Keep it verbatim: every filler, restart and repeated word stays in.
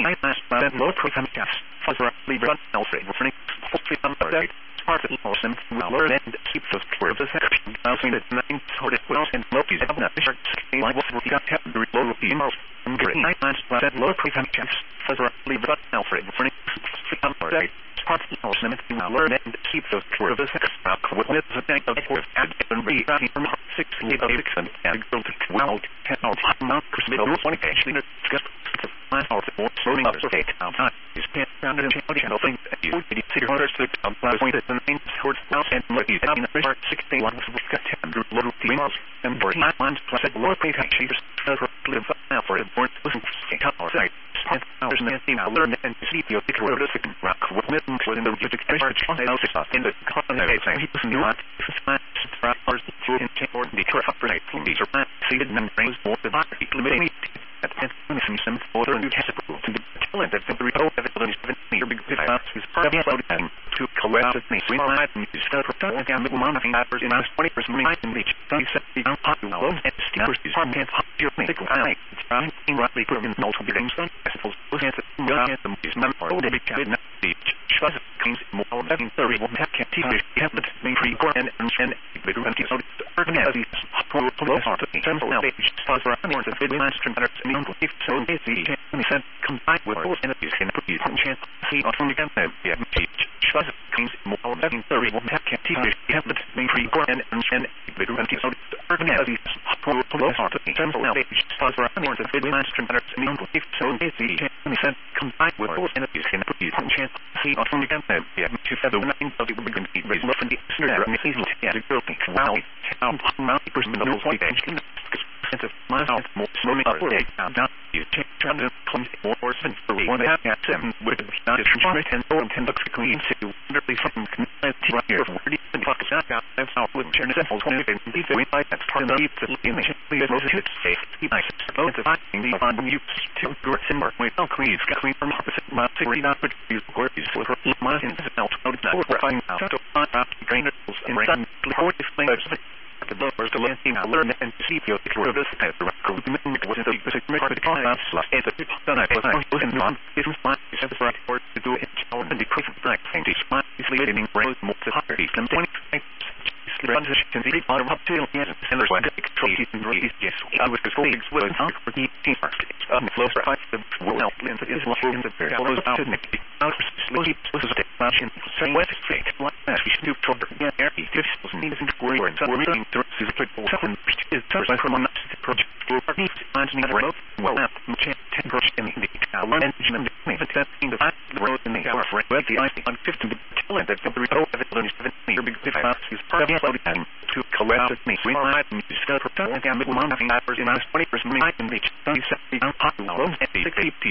I last that low program gas. Fuzzer Libra Alfred Warning Fully Umbrella Part of the Awesome will learn and keep those curves of action. I'll see that nine sorted wells and Loki's have not sharks like what we got have the low emails. Green I last that low program gas. Fuzzer Libra Alfred Warning Fully Umbrella Part of the Awesome will learn and keep those curves of action. With the bank of course and be from six eight six and go to twelve ten not middle one actually discuss the last hour for slowing up eight time is can't found in channel thing you would be city orders to come plus point at the main towards house and let you in the first sixteen one was got ten little females and board nine ones plus a lower pay actually live now for a board listen to our site hours and then I learn and see the road is rock with mitten in the music in the context he doesn't want hours through in or the corporate these are seated and brings more than limiting at some order and testable to the talent that the real evidence of the big difference is part of the time to collect me we might use the product and the money hours in us twenty percent might reach thirty seven popular and stickers is hard and popular medical I trying in roughly proven multiple games on festivals was at the them is not for the big cabinet the shows comes more than thirty one have kept teachers have the main free and and the group and so organize for for part of the central stage for more than fifty months and if so busy and said combined with all energies can put you on chance see on the campaign yeah shows comes more than thirty one have kept teachers have the main free and and the group and so organize for part of the central stage for more than fifty months and if so busy and said combined with all energies can put you on chance see on the campaign yeah two thousand nine of the begin to raise more than the snare and easy to get a girl think wow how ninety percent of the point engine of my house more slowly up day now you check trying to come more or seven for one half at seven with not a try and go and look clean to literally from right here forty and fuck that out that's how with turn it all twenty and be very like that's part of the image please most it safe keep nice so it's finding the fun you to go and work with no clean got clean from opposite my theory not but you work is for my in the out out we're finding out to find out grainers and run before this thing the lowers the landing I learned and see your service as the record was the basic method of class as a done I was in non business mind is the right word to do it and the decrease of black thing is smart is leading brain more to higher is them twenty transition the bottom up to yes and there's one trees and trees yes I was colleagues with an for team first on the flow right the will help in the is what in the very follows out to make out slowly was a fashion saying what fake what we should do for yeah air fifty needs to go and so we're doing through is a second is first from on the project for needs imagining the road well up ten project in the learn engine and the testing the road in the hour for the I on fifty talent that the road of it learns seventy big difference is part of and to collect with me we might use the product and with one having hours in us twenty percent I can reach thirty seven popular and sixty